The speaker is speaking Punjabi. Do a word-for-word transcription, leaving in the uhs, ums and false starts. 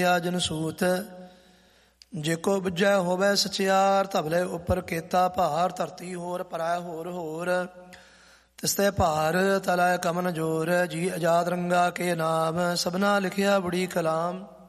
ਜਨ ਸੂਤ ਜੇ ਕੋ ਬੁਝੈ ਹੋਵੇ ਸਚਿਆਰ, ਧਵਲੇ ਉੱਪਰ ਕੀਤਾ ਭਾਰ, ਧਰਤੀ ਹੋਰ ਪਰੈ ਹੋਰ ਹੋਰ, ਤਿਸਤੇ ਭਾਰ ਤਲੈ ਕਮਨ ਜੋਰ, ਜੀ ਆਜ਼ਾਦ ਰੰਗਾ ਕੇ ਨਾਮ, ਸਭਨਾ ਲਿਖਿਆ ਬੜੀ ਕਲਾਮ।